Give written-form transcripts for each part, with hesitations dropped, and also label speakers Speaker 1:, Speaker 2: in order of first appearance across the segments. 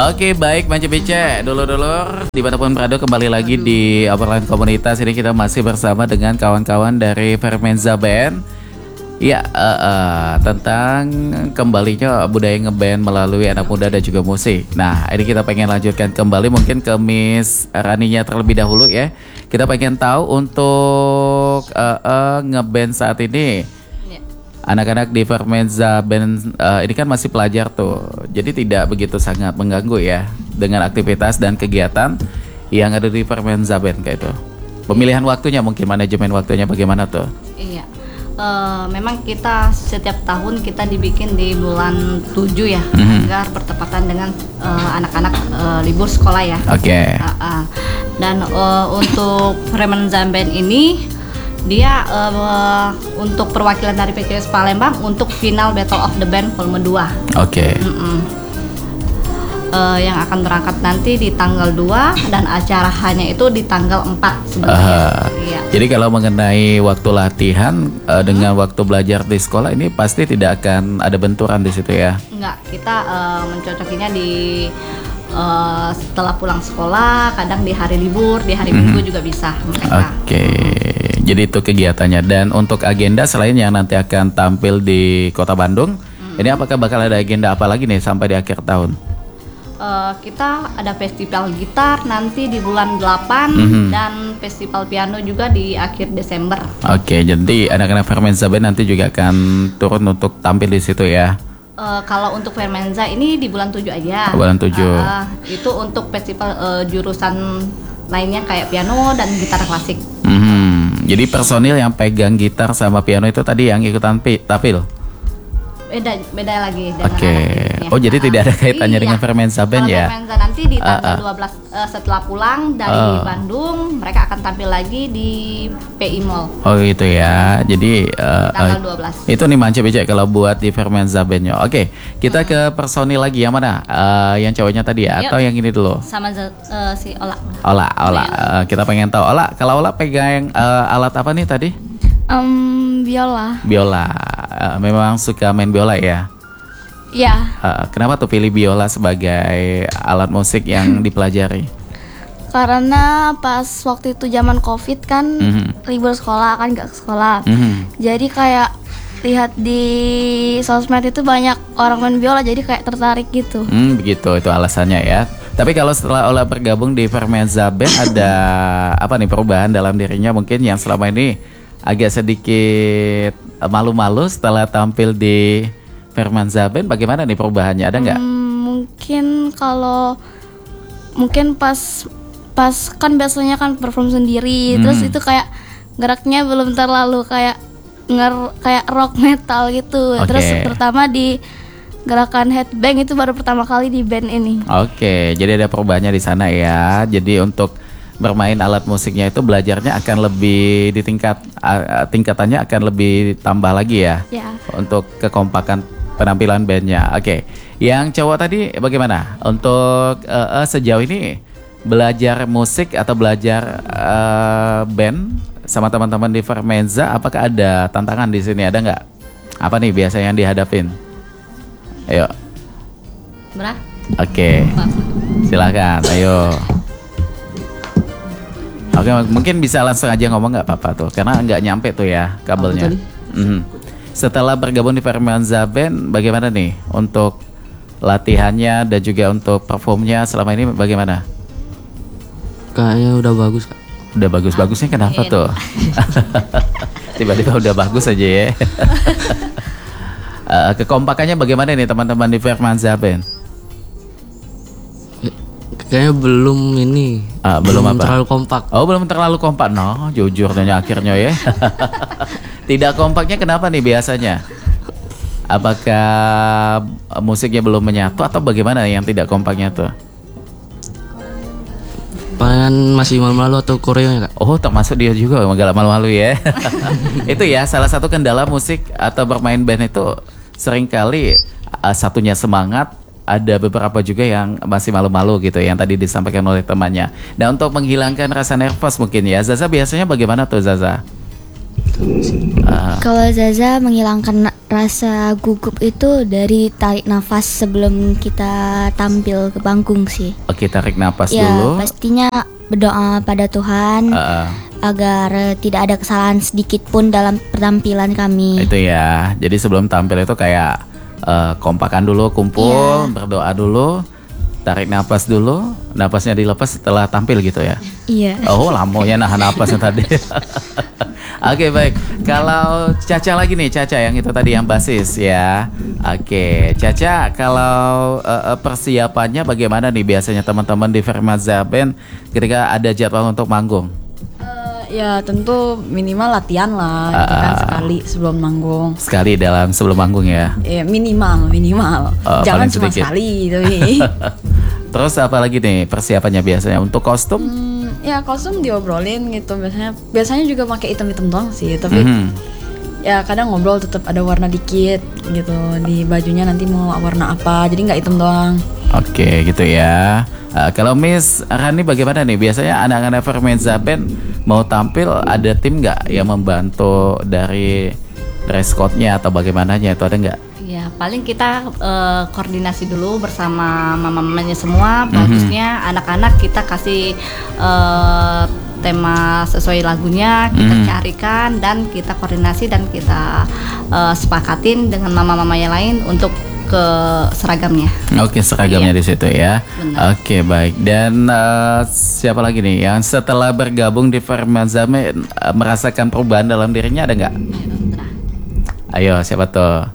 Speaker 1: Oke, baik Manja Bece, dulur-dulur dimanapun berada, kembali lagi di obrolan komunitas. Ini kita masih bersama dengan kawan-kawan dari Fermenza Band. Ya, tentang kembalinya budaya ngeband melalui anak muda dan juga musik. Nah, ini kita pengen lanjutkan kembali mungkin ke Miss Raninya terlebih dahulu ya. Kita pengen tahu untuk ngeband saat ini. Anak-anak di Fermenza Band ini kan masih pelajar tuh, jadi tidak begitu sangat mengganggu ya dengan aktivitas dan kegiatan yang ada di Fermenza Band kayak itu. Pemilihan waktunya mungkin, manajemen waktunya bagaimana tuh?
Speaker 2: Iya, memang kita setiap tahun kita dibikin di bulan 7 ya, agar bertepatan dengan anak-anak libur sekolah ya.
Speaker 1: Oke.
Speaker 2: Dan untuk Fermenza Band ini dia untuk perwakilan dari PKS Palembang untuk final Battle of the Band volume 2.
Speaker 1: Oke.
Speaker 2: Yang akan berangkat nanti di tanggal 2 dan acara hanya itu di tanggal 4 sebenarnya. Iya.
Speaker 1: Jadi kalau mengenai waktu latihan dengan waktu belajar di sekolah ini pasti tidak akan ada benturan di situ ya?
Speaker 2: Enggak, kita mencocokinya di setelah pulang sekolah, kadang di hari libur, di hari Minggu juga bisa mereka.
Speaker 1: Oke. Jadi itu kegiatannya. Dan untuk agenda selain yang nanti akan tampil di Kota Bandung, ini apakah bakal ada agenda apa lagi nih sampai di akhir tahun?
Speaker 2: Kita ada festival gitar nanti di bulan 8 dan festival piano juga di akhir Desember.
Speaker 1: Oke, jadi anak-anak Fermenza Band nanti juga akan turun untuk tampil di situ ya?
Speaker 2: Kalau untuk Fermenza ini di bulan 7 aja.
Speaker 1: Bulan 7.
Speaker 2: Itu untuk festival jurusan lainnya kayak piano dan gitar klasik.
Speaker 1: Jadi personil yang pegang gitar sama piano itu tadi yang ikutan tampil?
Speaker 2: Beda lagi.
Speaker 1: Oke. Oh, jadi tidak ada kaitannya dengan Fermenza Band ya?
Speaker 2: Fermenza nanti di tanggal 12 setelah pulang dari Bandung, mereka akan tampil lagi di PI Mall.
Speaker 1: Oh gitu ya. Jadi
Speaker 2: tanggal 12.
Speaker 1: Itu nih Manja Becek kalau buat di Fermenza Bandnya. Oke, kita ke personil lagi yang mana? Yang cowoknya tadi ya? Atau yang ini dulu?
Speaker 2: Sama si Ola.
Speaker 1: Ola. Kita pengen tahu Ola. Kalau Ola pegang alat apa nih tadi?
Speaker 3: Biola.
Speaker 1: Memang suka main biola ya?
Speaker 3: Ya.
Speaker 1: Kenapa tuh pilih biola sebagai alat musik yang dipelajari?
Speaker 3: Karena pas waktu itu zaman COVID kan libur sekolah kan nggak ke sekolah. Jadi kayak lihat di sosmed itu banyak orang main biola, jadi kayak tertarik gitu.
Speaker 1: Begitu, itu alasannya ya. Tapi kalau setelah Ola bergabung di Fermenza Band ada apa nih perubahan dalam dirinya mungkin yang selama ini agak sedikit malu-malu setelah tampil di Fermenza Band? Bagaimana nih perubahannya? Ada nggak?
Speaker 3: Mungkin pas kan biasanya kan perform sendiri, terus itu kayak geraknya belum terlalu kayak rock metal gitu. Terus pertama di gerakan headbang itu baru pertama kali di band ini. Oke,
Speaker 1: jadi ada perubahannya di sana ya. Jadi untuk bermain alat musiknya itu belajarnya akan lebih tingkatannya akan lebih tambah lagi ya. Untuk kekompakan penampilan bandnya. Oke. Yang cowok tadi bagaimana untuk sejauh ini belajar musik atau belajar band sama teman-teman di Fermenza? Apakah ada tantangan di sini? Ada nggak? Apa nih biasanya yang dihadapin? Ayo. Oke. Silakan. Ayo. Oke, mungkin bisa langsung aja ngomong nggak apa-apa tuh, karena nggak nyampe tuh ya kabelnya. Setelah bergabung di Fermenza Band, bagaimana nih untuk latihannya dan juga untuk performnya selama ini bagaimana?
Speaker 4: Kayaknya udah bagus Kak.
Speaker 1: Udah bagus-bagusnya kenapa tuh? Tiba-tiba udah bagus aja ya. Kekompakannya bagaimana nih teman-teman di Fermenza Band?
Speaker 4: Kayaknya belum terlalu kompak.
Speaker 1: Oh, belum terlalu kompak. No, jujur dan akhirnya ya. Tidak kompaknya kenapa nih biasanya? Apakah musiknya belum menyatu atau bagaimana yang tidak kompaknya tuh?
Speaker 4: Palingan masih malu-malu atau koreonya Kak?
Speaker 1: Oh, termasuk dia juga agak malu-malu ya. Itu ya salah satu kendala musik atau bermain band itu seringkali satunya semangat, ada beberapa juga yang masih malu-malu gitu yang tadi disampaikan oleh temannya. Nah, untuk menghilangkan rasa nervous mungkin ya, Zaza biasanya bagaimana tuh Zaza?
Speaker 3: Kalau Zaza menghilangkan rasa gugup itu dari tarik nafas sebelum kita tampil ke panggung sih.
Speaker 1: Oke, tarik nafas
Speaker 3: Ya,
Speaker 1: dulu.
Speaker 3: pastinya berdoa pada Tuhan agar tidak ada kesalahan sedikit pun dalam penampilan kami.
Speaker 1: Itu ya. Jadi sebelum tampil itu kayak kompakan dulu, kumpul, berdoa dulu, tarik nafas dulu, nafasnya dilepas setelah tampil gitu ya.
Speaker 3: Iya.
Speaker 1: Oh, lama ya nahan napasnya tadi. Oke, baik. Kalau Caca lagi nih, Caca yang itu tadi yang basis ya. Oke, Caca, kalau persiapannya bagaimana nih biasanya teman-teman di Firmanza Band ketika ada jadwal untuk manggung?
Speaker 5: Ya tentu minimal latihan lah, gitu kan, sekali sebelum manggung.
Speaker 1: Sekali sebelum manggung ya.
Speaker 5: Ya minimal. Jangan
Speaker 1: paling
Speaker 5: cuma
Speaker 1: sedikit.
Speaker 5: sekali tapi.
Speaker 1: Terus apa lagi nih persiapannya biasanya untuk kostum?
Speaker 5: Ya kostum diobrolin gitu biasanya juga pakai item-item doang sih, tapi ya kadang ngobrol tetap ada warna dikit gitu di bajunya, nanti mau warna apa, jadi nggak item doang.
Speaker 1: Oke, gitu ya. Kalau Miss Rani bagaimana nih? Biasanya anak-anak Firmanza Band mau tampil ada tim nggak yang membantu dari dress code-nya atau bagaimananya itu ada nggak?
Speaker 2: Ya paling kita koordinasi dulu bersama mama-mamanya semua. Bagusnya anak-anak kita kasih tema sesuai lagunya, kita carikan dan kita koordinasi dan kita sepakatin dengan mama-mama yang lain untuk ke seragamnya.
Speaker 1: Oke, seragamnya
Speaker 2: Iya.
Speaker 1: di situ ya.
Speaker 2: Benar.
Speaker 1: Oke, baik. Dan siapa lagi nih yang setelah bergabung di Firmanza Band merasakan perubahan dalam dirinya ada nggak? Ayo, siapa tuh?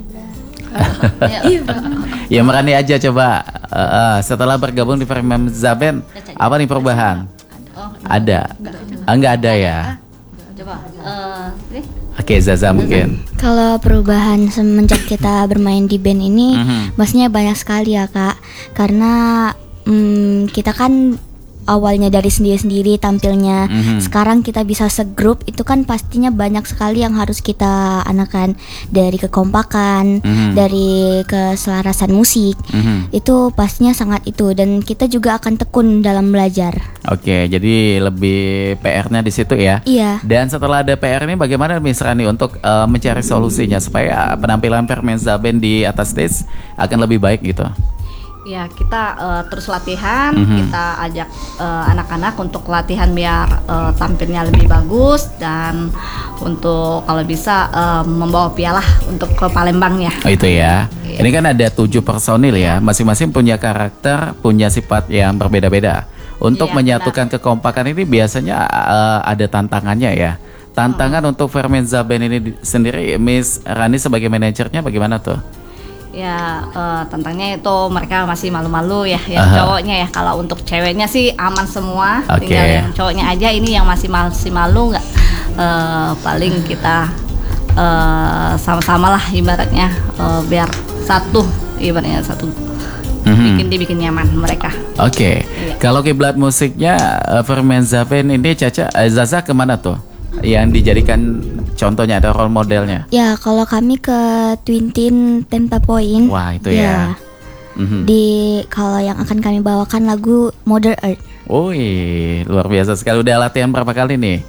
Speaker 1: Ya Merani aja coba. Setelah bergabung di Firmanza Band, apa nih perubahan? Ada? Enggak ada ya?
Speaker 2: Coba.
Speaker 1: Oke, Zaza mungkin.
Speaker 3: Kalau perubahan semenjak kita bermain di band ini, maksudnya banyak sekali ya Kak. Karena kita kan awalnya dari sendiri-sendiri tampilnya. Sekarang kita bisa segrup, itu kan pastinya banyak sekali yang harus kita anakan, dari kekompakan, dari keselarasan musik. Itu pastinya sangat itu, dan kita juga akan tekun dalam belajar.
Speaker 1: Oke, jadi lebih PR-nya di situ ya.
Speaker 3: Iya.
Speaker 1: Dan setelah ada PR ini bagaimana Miss Rani untuk mencari solusinya supaya penampilan Firmanza Band di atas stage akan lebih baik gitu?
Speaker 2: Ya kita terus latihan, kita ajak anak-anak untuk latihan biar tampilnya lebih bagus, dan untuk kalau bisa membawa piala untuk ke Palembang ya.
Speaker 1: Oh itu ya.
Speaker 2: Iya.
Speaker 1: Ini kan ada 7 personil ya, masing-masing punya karakter, punya sifat yang berbeda-beda. Untuk
Speaker 2: Iya,
Speaker 1: menyatukan kekompakan ini biasanya ada tantangannya ya. Tantangan untuk Firmanza Band ini sendiri, Miss Rani sebagai manajernya bagaimana tuh?
Speaker 2: Ya tentangnya itu mereka masih malu-malu ya, yang cowoknya ya. Kalau untuk ceweknya sih aman semua.
Speaker 1: Oke.
Speaker 2: Tinggal yang cowoknya aja ini yang masih malu nggak. Paling kita sama-sama lah ibaratnya, biar satu, ibaratnya satu. Dibikin nyaman mereka.
Speaker 1: Oke.
Speaker 2: Iya.
Speaker 1: Kalau kiblat musiknya Firmanza Band ini Caca, Zaza kemana tuh? Yang dijadikan contohnya atau role modelnya?
Speaker 3: Ya, kalau kami ke Twin Teen Tempa Point.
Speaker 1: Wah itu ya.
Speaker 3: Di kalau yang akan kami bawakan lagu Mother Earth.
Speaker 1: Wih, luar biasa sekali. Udah latihan berapa kali nih?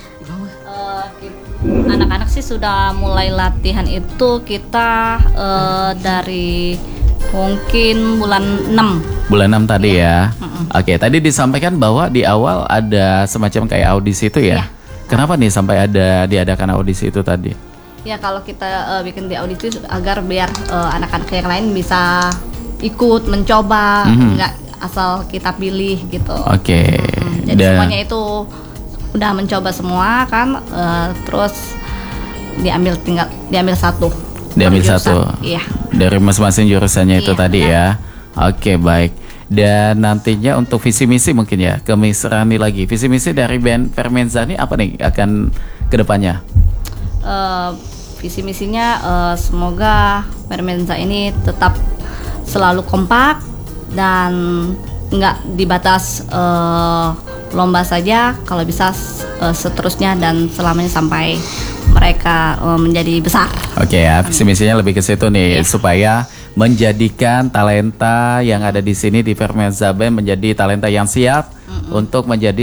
Speaker 2: Anak-anak sih sudah mulai latihan itu kita dari mungkin bulan 6.
Speaker 1: Bulan 6 tadi ya. Oke, tadi disampaikan bahwa di awal ada semacam kayak audisi itu ya.
Speaker 2: Iya.
Speaker 1: Kenapa nih sampai diadakan audisi itu tadi?
Speaker 2: Ya kalau kita bikin di audisi agar biar anak-anak yang lain bisa ikut mencoba, nggak asal kita pilih gitu.
Speaker 1: Oke.
Speaker 2: Jadi semuanya itu udah mencoba semua kan, terus diambil satu.
Speaker 1: Diambil
Speaker 2: Per
Speaker 1: satu.
Speaker 2: jurusan. Iya.
Speaker 1: Dari masing-masing jurusannya itu
Speaker 2: Iya,
Speaker 1: tadi ya. Oke, baik. Dan nantinya untuk visi misi mungkin ya ke Miss Rani lagi. Visi misi dari band Firmanza ini apa nih akan kedepannya?
Speaker 2: Visi misinya semoga Firmanza ini tetap selalu kompak dan nggak dibatas lomba saja, kalau bisa seterusnya dan selamanya sampai mereka menjadi besar.
Speaker 1: Oke ya, visi misinya lebih ke situ nih, supaya menjadikan talenta yang ada di sini di Firmanza Band menjadi talenta yang siap untuk menjadi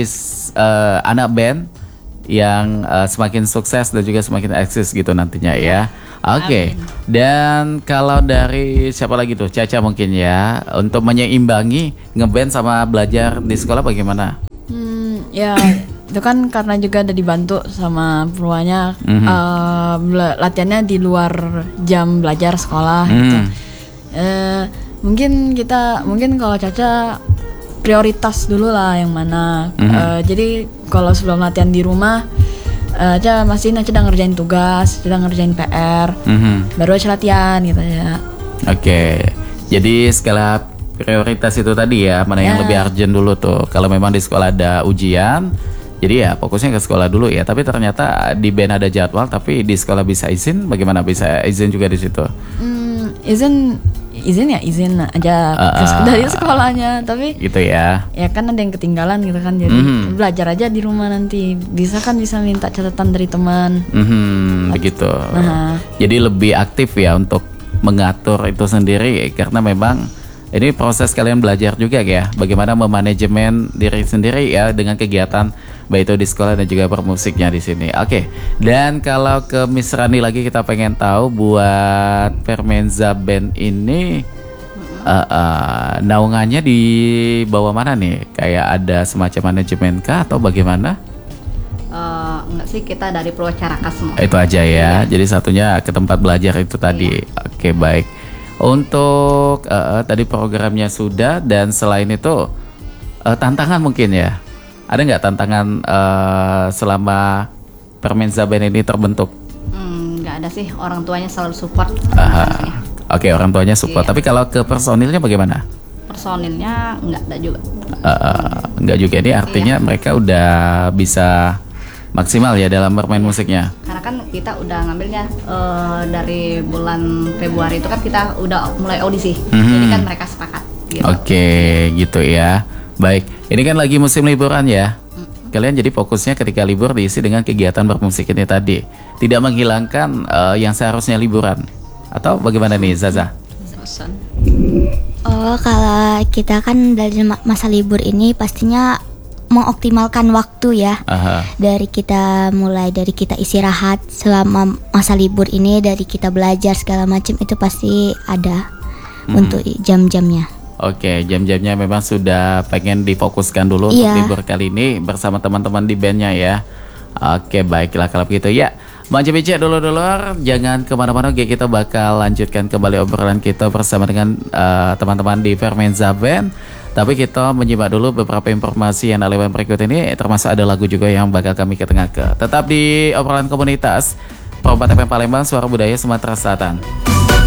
Speaker 1: anak band yang semakin sukses dan juga semakin eksis gitu nantinya ya. Oke. Dan kalau dari siapa lagi tuh? Caca mungkin ya, untuk menyeimbangi ngeband sama belajar di sekolah bagaimana?
Speaker 5: Ya itu kan karena juga ada dibantu sama Purwanya, latihannya di luar jam belajar sekolah gitu. Mungkin kalau Caca prioritas dulu lah yang mana. Jadi kalau sebelum latihan di rumah, Aca masih udah ngerjain tugas, udah ngerjain PR, baru aja latihan gitu ya.
Speaker 1: Oke. Jadi skala prioritas itu tadi ya, mana yang lebih urgent dulu tuh. Kalau memang di sekolah ada ujian, jadi ya fokusnya ke sekolah dulu ya. Tapi ternyata di band ada jadwal, tapi di sekolah bisa izin. Bagaimana bisa izin juga di situ?
Speaker 5: Izin aja dari sekolahnya, tapi
Speaker 1: gitu ya.
Speaker 5: Ya kan ada yang ketinggalan gitu kan, jadi belajar aja di rumah nanti. Bisa minta catatan dari teman.
Speaker 1: Begitu. Jadi lebih aktif ya untuk mengatur itu sendiri, karena memang ini proses kalian belajar juga ya, bagaimana memanajemen diri sendiri ya dengan kegiatan baik itu di sekolah dan juga bermusiknya di sini. Oke. Dan kalau ke Miss Rani lagi, kita pengen tahu buat Permenza Band ini naungannya di bawah mana nih? Kayak ada semacam manajemen kah atau bagaimana?
Speaker 2: Enggak sih, kita dari Purwacaraka semua.
Speaker 1: Itu aja ya. Jadi satunya ke tempat belajar itu tadi. Oke, baik. Untuk tadi programnya sudah, dan selain itu tantangan mungkin ya. Ada nggak tantangan selama Permenza Band ini terbentuk?
Speaker 2: Nggak ada sih, orang tuanya selalu support.
Speaker 1: Oke, orang tuanya support. Tapi kalau ke personilnya bagaimana?
Speaker 2: Personilnya nggak ada juga.
Speaker 1: Nggak juga, ini artinya mereka udah bisa maksimal ya dalam bermain musiknya.
Speaker 2: Karena kan kita udah ngambilnya dari bulan Februari itu kan kita udah mulai audisi. Jadi kan mereka sepakat gitu.
Speaker 1: Oke, gitu ya. Baik, ini kan lagi musim liburan ya. Kalian jadi fokusnya ketika libur diisi dengan kegiatan bermusik ini tadi, tidak menghilangkan yang seharusnya liburan. Atau bagaimana nih Zaza?
Speaker 6: Oh, kalau kita kan dari masa libur ini pastinya mengoptimalkan waktu ya. Dari kita istirahat selama masa libur ini, dari kita belajar segala macam itu pasti ada untuk jam-jamnya.
Speaker 1: Oke, jam-jamnya memang sudah pengen difokuskan dulu untuk libur kali ini bersama teman-teman di bandnya ya. Oke, baiklah kalau begitu ya. Manja Becek dulur-dulur, jangan kemana-mana, kita bakal lanjutkan kembali obrolan kita bersama dengan teman-teman di Permenza Band. Tapi kita menyimak dulu beberapa informasi yang ada lewat berikut ini, termasuk ada lagu juga yang bakal kami ketengahkan. Tetap di obrolan komunitas Perempat FM Palembang, Suara Budaya Sumatera Selatan.